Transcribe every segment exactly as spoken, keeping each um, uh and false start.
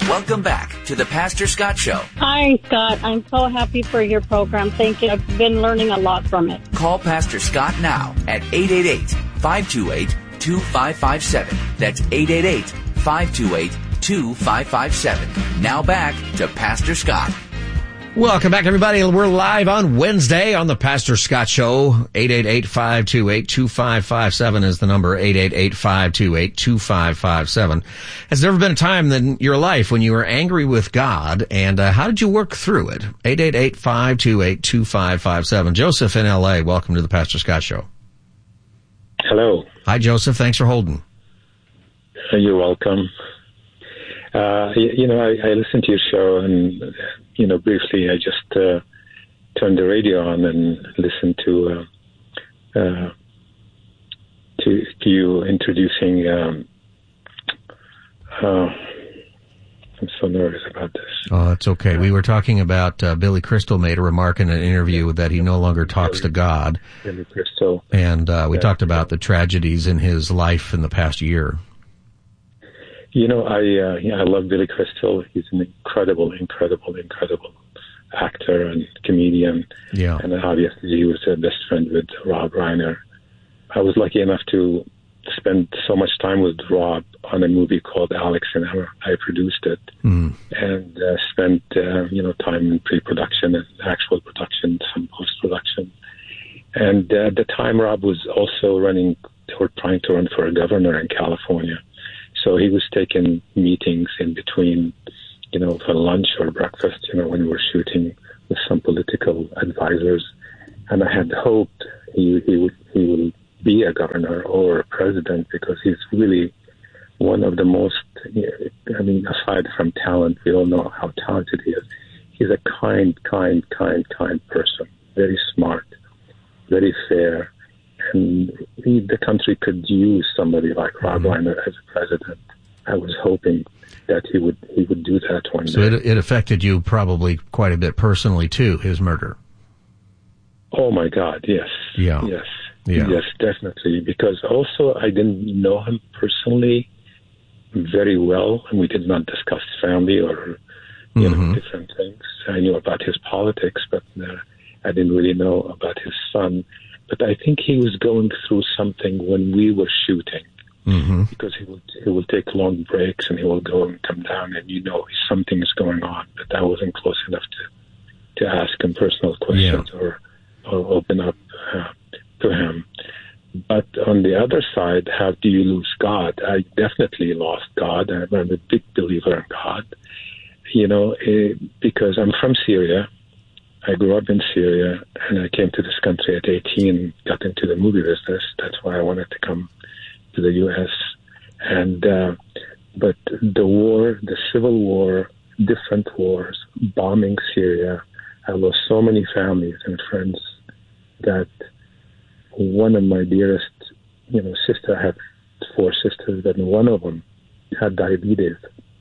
Welcome back to the Pastor Scott Show. Hi, Scott. I'm so happy for your program. Thank you. I've been learning a lot from it. Call Pastor Scott now at eight eight eight, five two eight, two five five seven. That's eight eight eight, five two eight, two five five seven. Now back to Pastor Scott. Welcome back, everybody. We're live on Wednesday on the Pastor Scott Show. eight eight eight, five two eight, two five five seven is the number, eight eight eight, five two eight, two five five seven. Has there ever been a time in your life when you were angry with God, and uh, how did you work through it? eight eight eight, five two eight, two five five seven. Joseph in L A, welcome to the Pastor Scott Show. Hello. Hi, Joseph. Thanks for holding. You're welcome. Uh, you, you know, I, I listened to your show, and, you know, briefly, I just uh, turned the radio on and listened to uh, uh, to, to you introducing. Um, uh, I'm so nervous about this. Oh, it's okay. We were talking about uh, Billy Crystal made a remark in an interview that he no longer talks to God. Billy Crystal. And uh, we yeah, talked about the tragedies in his life in the past year. You know, I uh, yeah, I love Billy Crystal. He's an incredible, incredible, incredible actor and comedian. Yeah. And obviously he was a best friend with Rob Reiner. I was lucky enough to spend so much time with Rob on a movie called Alex and Emma. I produced it mm. and uh, spent, uh, you know, time in pre-production and actual production, some post-production. And uh, at the time, Rob was also running or trying to run for a governor in California. So he was taking meetings in between, you know, for lunch or breakfast, you know, when we were shooting with some political advisors. And I had hoped he, he would he would be a governor or a president, because he's really one of the most, I mean, aside from talent, we all know how talented he is. He's a kind, kind, kind, kind person, very smart, very fair. And he, the country could use somebody like Rob mm-hmm. Reiner as a president. I was hoping that he would he would do that one so day. So it, it affected you probably quite a bit personally, too, his murder. Oh, my God, yes. Yeah. Yes. Yeah. Yes, definitely. Because also I didn't know him personally very well, and we did not discuss family or you mm-hmm. know, different things. I knew about his politics, but uh, I didn't really know about his son. But I think he was going through something when we were shooting, mm-hmm. because he will he will take long breaks and he will go and come down, and you know something is going on. But I wasn't close enough to to ask him personal questions yeah. or or open up uh, to him. But on the other side, how do you lose God? I definitely lost God. I'm a big believer in God. You know, uh, because I'm from Syria. I grew up in Syria, and I came to this country at eighteen, got into the movie business. That's why I wanted to come to the U S And uh, but the war, the civil war, different wars, bombing Syria, I lost so many families and friends that one of my dearest, you know, sister, I have four sisters, but one of them had diabetes.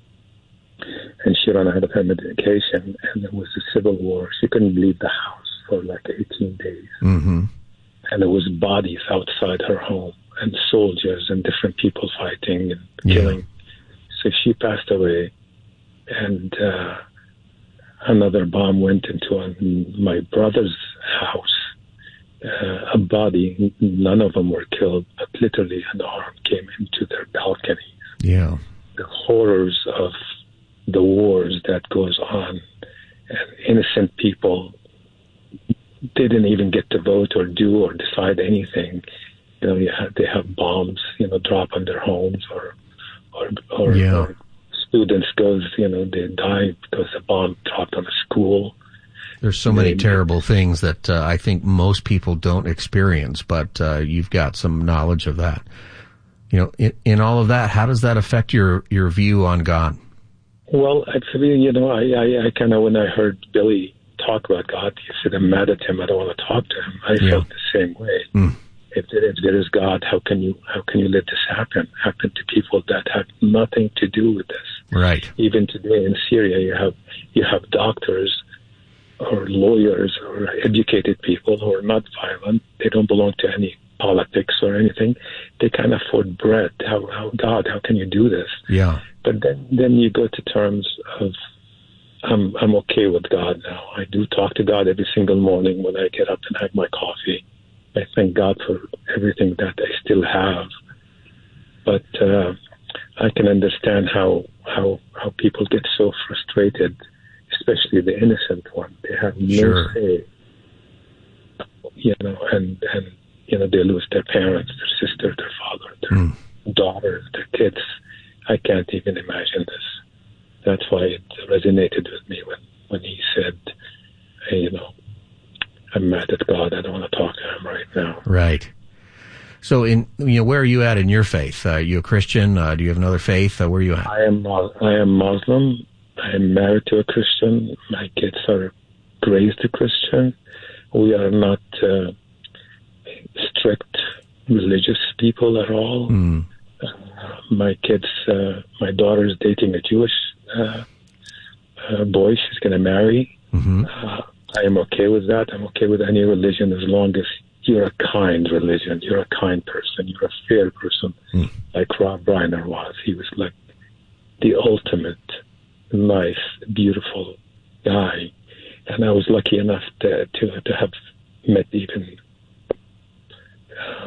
And she ran out of her medication, and there was a civil war. She couldn't leave the house for like eighteen days. Mm-hmm. And there was bodies outside her home, and soldiers and different people fighting and yeah. killing. So she passed away, and uh, another bomb went into a, my brother's house. Uh, a body, none of them were killed, but literally an arm came into their balcony. Yeah. The horrors of the wars that goes on, and innocent people didn't even get to vote or do or decide anything. You know, you have, they have bombs, you know, drop on their homes, or or, or, yeah. or students goes, you know, they die because a bomb dropped on a school. There's so many terrible things that uh, I think most people don't experience, but uh, you've got some knowledge of that. You know, in, in all of that, how does that affect your, your view on God? Well, actually, you know, I, I, I kind of, when I heard Billy talk about God, he said, I'm mad at him, I don't want to talk to him. I yeah. felt the same way. Mm. If, there, if there is God, how can you how can you let this happen? Happen to people that have nothing to do with this? Right. Even today in Syria, you have you have doctors or lawyers or educated people who are not violent. They don't belong to any politics or anything. They can't afford bread. How, how God, how can you do this? Yeah. But then, then you go to terms of, I'm, I'm okay with God now. I do talk to God every single morning when I get up and have my coffee. I thank God for everything that I still have. But uh, I can understand how, how, how people get so frustrated, especially the innocent one. They have no Sure. say, you know, and, and, you know, they lose their parents, their sister, their father, their mm. daughter, their kids. I can't even imagine this. That's why it resonated with me when, when he said, hey, you know, I'm mad at God. I don't want to talk to him right now. Right. So, in you know, where are you at in your faith? Uh, are you a Christian? Uh, do you have another faith? Uh, where are you at? I am. I am Muslim. I am married to a Christian. My kids are raised a Christian. We are not uh, strict religious people at all. Mm. Uh, my kids, uh, my daughter is dating a Jewish uh, uh, boy. She's going to marry. Mm-hmm. Uh, I am okay with that. I'm okay with any religion as long as you're a kind religion. You're a kind person. You're a fair person, mm. like Rob Reiner was. He was like the ultimate nice, beautiful guy. And I was lucky enough to to, to have met even. Uh,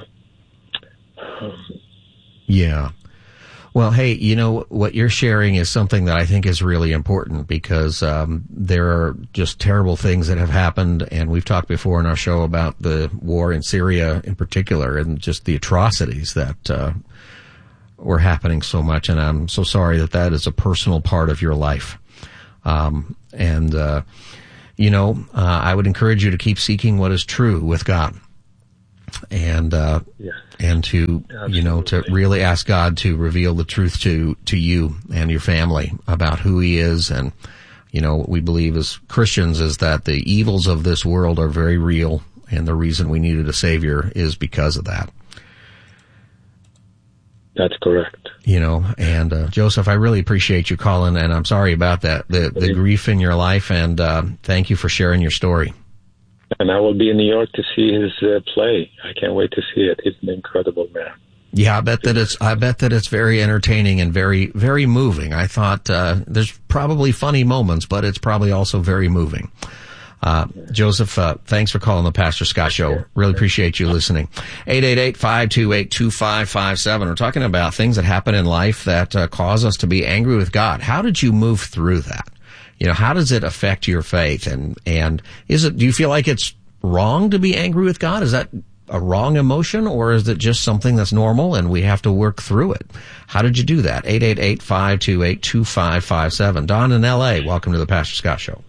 um, yeah. Well, hey, you know, what you're sharing is something that I think is really important because um, there are just terrible things that have happened, and we've talked before in our show about the war in Syria in particular and just the atrocities that uh, were happening so much, and I'm so sorry that that is a personal part of your life. Um, and, uh, you know, uh, I would encourage you to keep seeking what is true with God. And, uh, yeah. and to, Absolutely. you know, to really ask God to reveal the truth to, to you and your family about who he is. And, you know, what we believe as Christians is that the evils of this world are very real. And the reason we needed a savior is because of that. That's correct. You know, and, uh, Joseph, I really appreciate you calling, and I'm sorry about that, the, the grief in your life. And, uh, thank you for sharing your story. And I will be in New York to see his uh, play. I can't wait to see it. He's an incredible man. Yeah, I bet that it's, I bet that it's very entertaining and very, very moving. I thought, uh, there's probably funny moments, but it's probably also very moving. Uh, Joseph, uh, thanks for calling the Pastor Scott Show. Really appreciate you listening. eight eight eight, five two eight, two five five seven. We're talking about things that happen in life that uh, cause us to be angry with God. How did you move through that? You know, how does it affect your faith? And, and is it, do you feel like it's wrong to be angry with God? Is that a wrong emotion, or is it just something that's normal and we have to work through it? How did you do that? eight eight eight, five two eight, two five five seven. Don in L A, welcome to the Pastor Scott Show.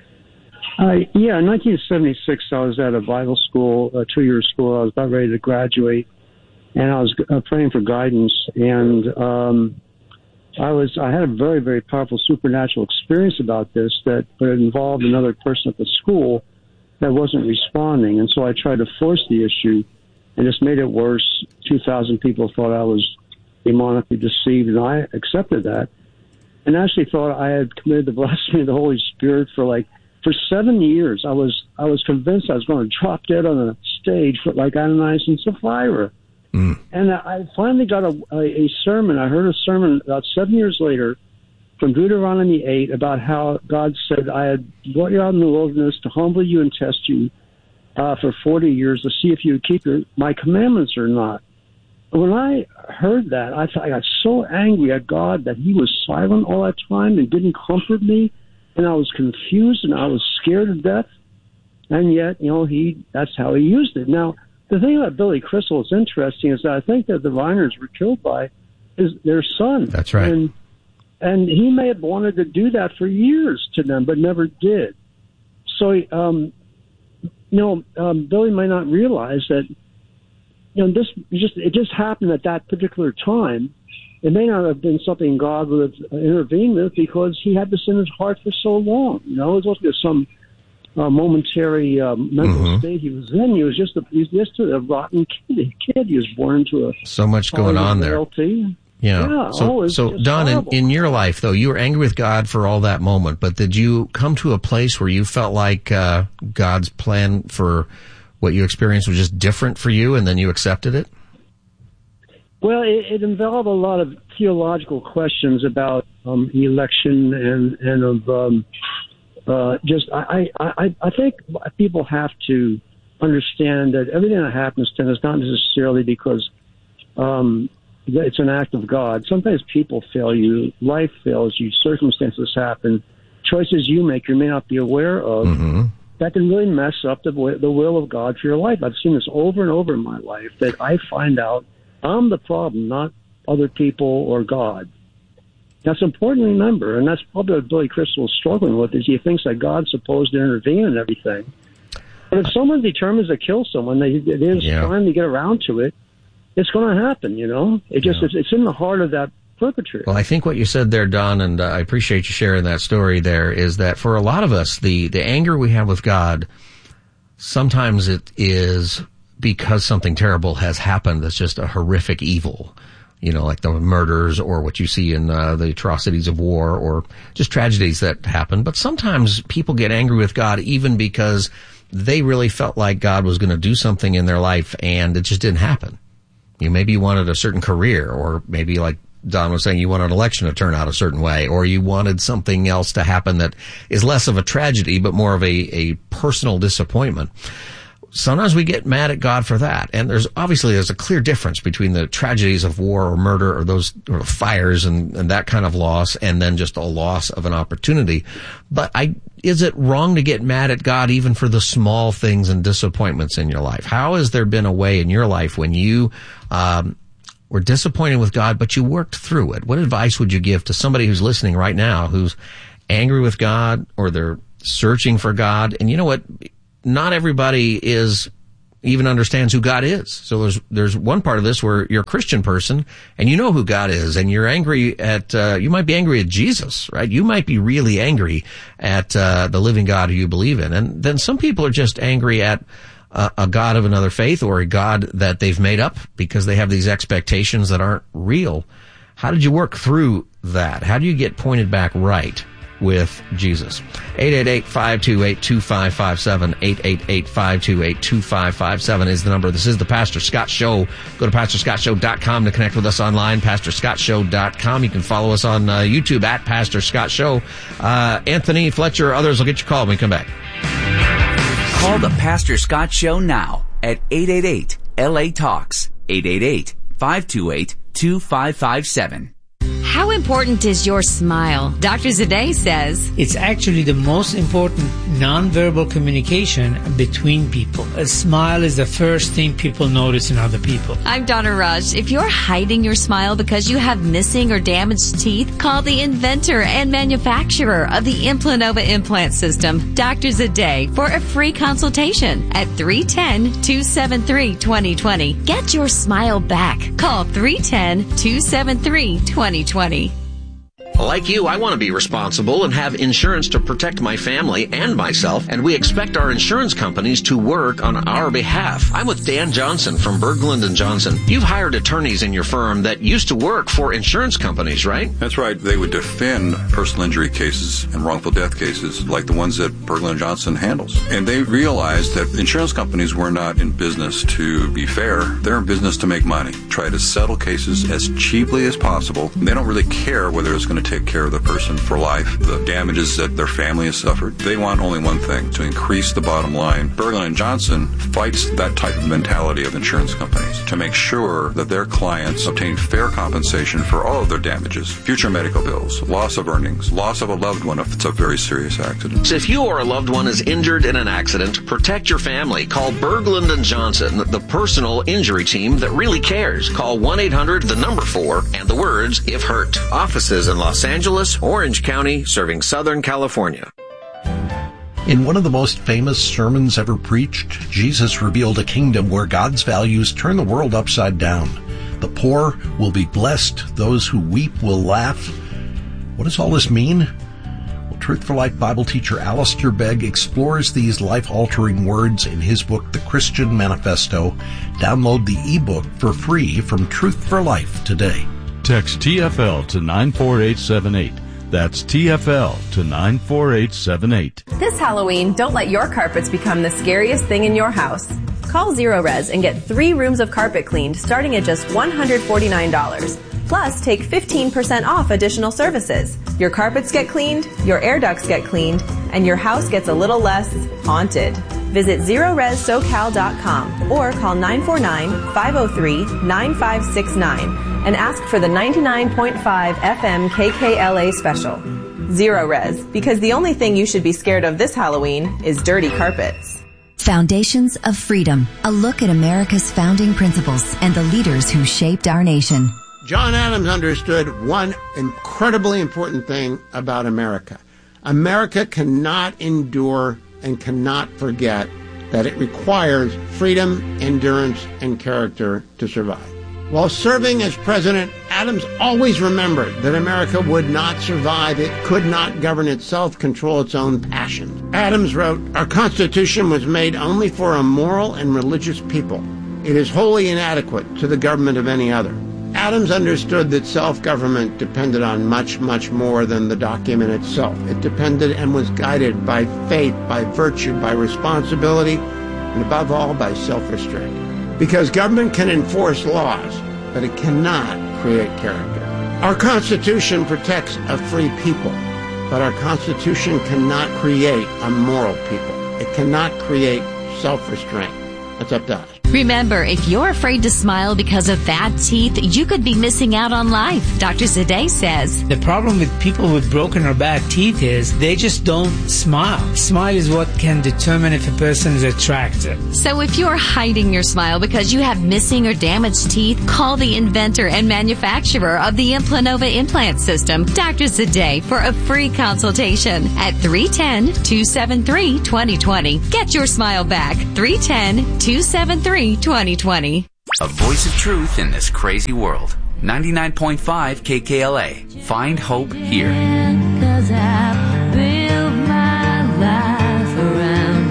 Uh, yeah, in nineteen seventy-six, I was at a Bible school, a two-year school. I was about ready to graduate, and I was uh, praying for guidance, and, um, I was, I had a very, very powerful supernatural experience about this that but it involved another person at the school that wasn't responding. And so I tried to force the issue and just made it worse. two thousand people thought I was demonically deceived, and I accepted that and actually thought I had committed the blasphemy of the Holy Spirit for like, for seven years. I was, I was convinced I was going to drop dead on a stage for, like Ananias and Sapphira. Mm. And I finally got a, a, a sermon. I heard a sermon about seven years later from Deuteronomy eight about how God said, I had brought you out in the wilderness to humble you and test you uh, for forty years to see if you would keep your, my commandments or not. When I heard that, I, th- I got so angry at God that he was silent all that time and didn't comfort me. And I was confused and I was scared to death. And yet, you know, he that's how he used it. Now, the thing about Billy Crystal is interesting is that I think that the Reiners were killed by his, their son. That's right. And, and he may have wanted to do that for years to them, but never did. So, um, you know, um, Billy may not realize that, you know, this just, it just happened at that particular time. It may not have been something God would have intervened with because he had this in his heart for so long. You know, it wasn't just some Uh, momentary uh, mental mm-hmm. state he was in. He was just a, he was just a rotten kid. kid. He was born into a so much going on there. You know, yeah. So, oh, so Don, in, in your life though, you were angry with God for all that moment, but did you come to a place where you felt like uh, God's plan for what you experienced was just different for you, and then you accepted it? Well, it, it involved a lot of theological questions about um, election and and of um, uh, just I, I I think people have to understand that everything that happens to them is not necessarily because um, it's an act of God. Sometimes people fail you, life fails you, circumstances happen, choices you make you may not be aware of. Mm-hmm. That can really mess up the the will of God for your life. I've seen this over and over in my life, that I find out I'm the problem, not other people or God. That's important to remember, and that's probably what Billy Crystal is struggling with, is he thinks that God's supposed to intervene in everything. But if someone determines to kill someone, they, it is yeah. time to get around to it, it's going to happen, you know? It just yeah. it's, it's in the heart of that perpetrator. Well, I think what you said there, Don, and uh, I appreciate you sharing that story there, is that for a lot of us, the, the anger we have with God, sometimes it is because something terrible has happened that's just a horrific evil. You know, like the murders or what you see in uh, the atrocities of war or just tragedies that happen. But sometimes people get angry with God even because they really felt like God was going to do something in their life and it just didn't happen. You maybe you wanted a certain career, or maybe like Don was saying, you wanted an election to turn out a certain way, or you wanted something else to happen that is less of a tragedy but more of a, a personal disappointment. Sometimes we get mad at God for that. And there's obviously there's a clear difference between the tragedies of war or murder or those or fires and, and that kind of loss and then just a loss of an opportunity. But I, is it wrong to get mad at God even for the small things and disappointments in your life? How has there been a way in your life when you, um, were disappointed with God, but you worked through it? What advice would you give to somebody who's listening right now who's angry with God or they're searching for God? And you know what? Not everybody is even understands who God is. So there's there's one part of this where you're a Christian person and you know who God is, and you're angry at uh, you might be angry at Jesus, right? You might be really angry at uh, the living God who you believe in. And then some people are just angry at uh, a God of another faith or a God that they've made up because they have these expectations that aren't real. How did you work through that? How do you get pointed back right with Jesus? eight eight eight, five two eight, two five five seven. eight eight eight, five two eight, two five five seven is the number. This is the Pastor Scott Show. Go to pastor scott show dot com to connect with us online, pastor scott show dot com. You can follow us on uh, YouTube at Pastor Scott Show. Uh, Anthony, Fletcher, others will get your call when we come back. Call the Pastor Scott Show now at eight eight eight, L A Talks. eight eight eight, five two eight, two five five seven. How important is your smile? Doctor Zadeh says it's actually the most important nonverbal communication between people. A smile is the first thing people notice in other people. I'm Donna Rush. If you're hiding your smile because you have missing or damaged teeth, call the inventor and manufacturer of the Implanova implant system, Doctor Zadeh, for a free consultation at three one zero, two seven three, two zero two zero. Get your smile back. Call three one zero, two seven three, two zero two zero. Like you, I want to be responsible and have insurance to protect my family and myself, and we expect our insurance companies to work on our behalf. I'm with Dan Johnson from Berglund and Johnson. You've hired attorneys in your firm that used to work for insurance companies, right? That's right. They would defend personal injury cases and wrongful death cases like the ones that Berglund and Johnson handles. And they realized that insurance companies were not in business to be fair. They're in business to make money, try to settle cases as cheaply as possible. They don't really care whether it's going to take care of the person for life, the damages that their family has suffered. They want only one thing, to increase the bottom line. Berglund and Johnson fights that type of mentality of insurance companies to make sure that their clients obtain fair compensation for all of their damages, future medical bills, loss of earnings, loss of a loved one if it's a very serious accident. So if you or a loved one is injured in an accident, protect your family. Call Berglund and Johnson, the personal injury team that really cares. Call one eight hundred, the number four, and the words, if hurt. Offices in Los Angeles, Orange County, serving Southern California. In one of the most famous sermons ever preached, Jesus revealed a kingdom where God's values turn the world upside down. The poor will be blessed. Those who weep will laugh. What does all this mean? Well, Truth for Life Bible teacher Alistair Begg explores these life-altering words in his book, The Christian Manifesto. Download the ebook for free from Truth for Life today. Text T F L to nine four eight seven eight. That's T F L to nine four eight seven eight. This Halloween, don't let your carpets become the scariest thing in your house. Call Zero Res and get three rooms of carpet cleaned starting at just one hundred forty-nine dollars. Plus, take fifteen percent off additional services. Your carpets get cleaned, your air ducts get cleaned, and your house gets a little less haunted. Visit zero res socal dot com or call nine four nine, five oh three, nine five six nine and ask for the ninety-nine point five F M K K L A special. Zero Res, because the only thing you should be scared of this Halloween is dirty carpets. Foundations of Freedom, a look at America's founding principles and the leaders who shaped our nation. John Adams understood one incredibly important thing about America. America cannot endure and cannot forget that it requires freedom, endurance, and character to survive. While serving as president, Adams always remembered that America would not survive. It could not govern itself, control its own passions. Adams wrote, "Our Constitution was made only for a moral and religious people. It is wholly inadequate to the government of any other." Adams understood that self-government depended on much, much more than the document itself. It depended and was guided by faith, by virtue, by responsibility, and above all, by self-restraint. Because government can enforce laws, but it cannot create character. Our Constitution protects a free people, but our Constitution cannot create a moral people. It cannot create self-restraint. That's up to us. Remember, if you're afraid to smile because of bad teeth, you could be missing out on life. Doctor Zadeh says the problem with people with broken or bad teeth is they just don't smile. Smile is what can determine if a person is attractive. So if you're hiding your smile because you have missing or damaged teeth, call the inventor and manufacturer of the Implanova implant system, Doctor Zadeh, for a free consultation at three one zero, two seven three, two zero two zero. Get your smile back. three one zero, two seven three, two zero two zero. A voice of truth in this crazy world. ninety-nine point five K K L A. Find hope here. 'Cause I built my life around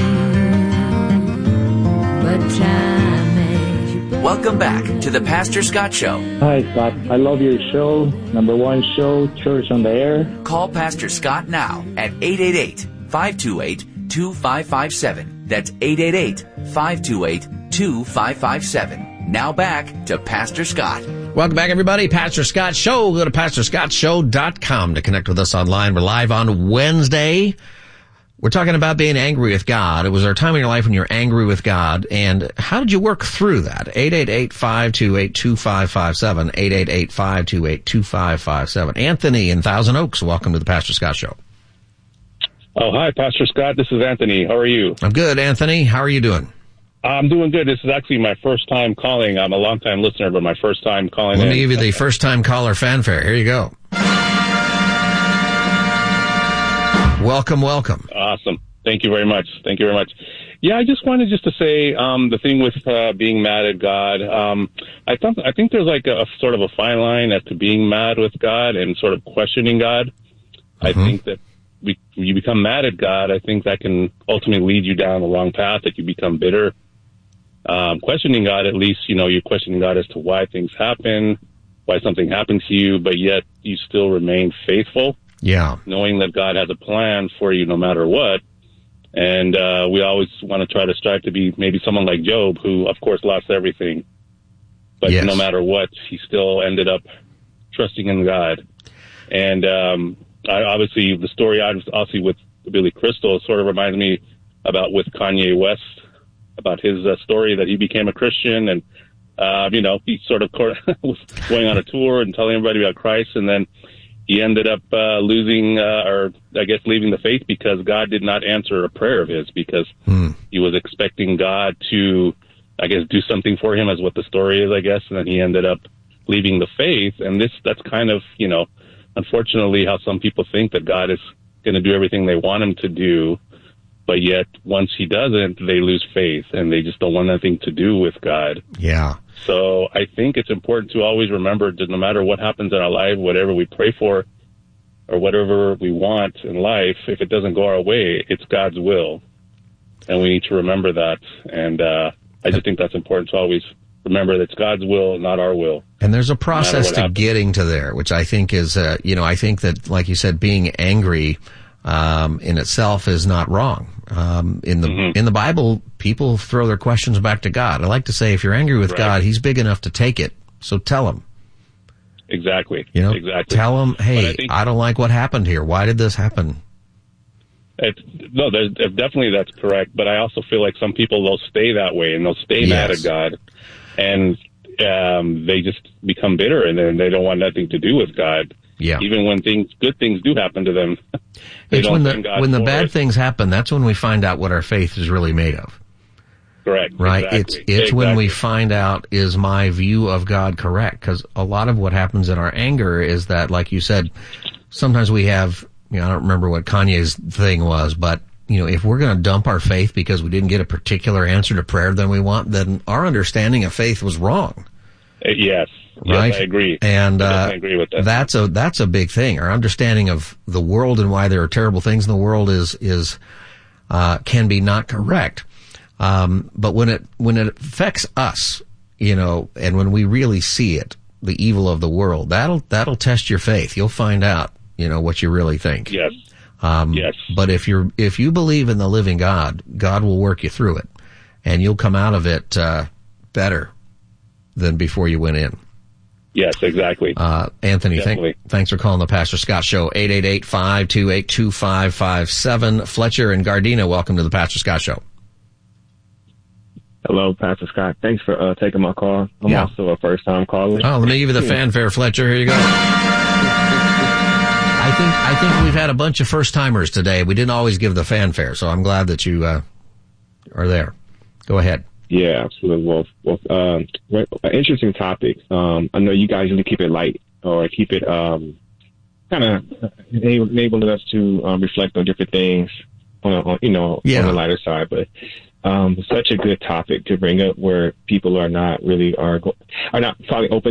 you, but time made you. Welcome back to the Pastor Scott Show. Hi, Scott. I love your show. Number one show, Church on the Air. Call Pastor Scott now at eight eight eight, five two eight, two five five seven. That's eight eight eight, five two eight, two five five seven. Now back to Pastor Scott. Welcome back, everybody. Pastor Scott Show. Go to pastor scott show dot com to connect with us online. We're live on Wednesday. We're talking about being angry with God. It was our time in your life when you're angry with God. And how did you work through that? eight eight eight, five two eight, two five five seven. eight eight eight, five two eight, two five five seven. Anthony in Thousand Oaks, welcome to the Pastor Scott Show. Oh, hi, Pastor Scott. This is Anthony. How are you? I'm good, Anthony. How are you doing? I'm doing good. This is actually my first time calling. I'm a long-time listener, but my first time calling Let in. me give you the first-time caller fanfare. Here you go. Welcome, welcome. Awesome. Thank you very much. Thank you very much. Yeah, I just wanted just to say um, the thing with uh, being mad at God. Um, I, th- I think there's like a, a sort of a fine line as to being mad with God and sort of questioning God. Mm-hmm. I think that we, when you become mad at God, I think that can ultimately lead you down the wrong path, that you become bitter. Um, questioning God, at least, you know, you're questioning God as to why things happen, why something happened to you, but yet you still remain faithful. Yeah. Knowing that God has a plan for you no matter what. And uh, we always want to try to strive to be maybe someone like Job, who, of course, lost everything. But yes, no matter what, he still ended up trusting in God. And um, I, obviously, the story, obviously, with Billy Crystal sort of reminds me about with Kanye West, about his uh, story that he became a Christian. And, uh, you know, he sort of was going on a tour and telling everybody about Christ. And then he ended up uh, losing, uh, or I guess leaving the faith because God did not answer a prayer of his, because hmm. he was expecting God to, I guess, do something for him, is what the story is, I guess. And then he ended up leaving the faith. And this, that's kind of, you know, unfortunately how some people think that God is going to do everything they want him to do. But yet, once he doesn't, they lose faith and they just don't want anything to do with God. Yeah. So I think it's important to always remember that no matter what happens in our life, whatever we pray for or whatever we want in life, if it doesn't go our way, it's God's will. And we need to remember that. And uh, I just think that's important to always remember that it's God's will, not our will. And there's a process to happens. getting to there, which I think is, uh, you know, I think that, like you said, being angry um, in itself is not wrong. Um, in the Mm-hmm. in the Bible, people throw their questions back to God. I like to say, if you're angry with Right. God, He's big enough to take it. So tell Him. Exactly. You know, exactly. tell Him, But hey, I think- I don't like what happened here. Why did this happen? It's, no, there's, definitely that's correct. But I also feel like some people, they'll stay that way and they'll stay mad Yes. at God, and um, they just become bitter, and then they don't want nothing to do with God. Yeah. Even when things, good things do happen to them, they It's don't when the thank God when the for bad it. things happen, that's when we find out what our faith is really made of. Correct. Right? Exactly. It's it's when we Exactly. find out, is my view of God correct? Because a lot of what happens in our anger is that, like you said, sometimes we have, you know, I don't remember what Kanye's thing was, but, you know, if we're going to dump our faith because we didn't get a particular answer to prayer than we want, then our understanding of faith was wrong. Uh, yes. Right? Yes, I agree. And I uh, definitely agree with that. that's a that's a big thing. Our understanding of the world and why there are terrible things in the world is is uh, can be not correct. Um, but when it when it affects us, you know, and when we really see it, the evil of the world, that'll that'll test your faith. You'll find out, you know, what you really think. Yes. Um, yes. But if you're if you believe in the living God, God will work you through it, and you'll come out of it uh, better than before you went in. Yes, exactly. Uh, Anthony, Definitely. thank, thanks for calling the Pastor Scott Show. eight eight eight, five two eight, two five five seven. Fletcher and Gardena, welcome to the Pastor Scott Show. Hello, Pastor Scott. Thanks for uh, taking my call. I'm Yeah. also a first-time caller. Oh, let me give you the fanfare, Fletcher. Here you go. I think I think we've had a bunch of first timers today. We didn't always give the fanfare, so I'm glad that you uh, are there. Go ahead. Yeah, absolutely. Well, well um, what, an interesting topic. Um, I know you guys usually keep it light or keep it um, kind of enabling us to um, reflect on different things on, a, on you know, Yeah. on the lighter side, but. Um, such a good topic to bring up where people are not really are go- are not probably open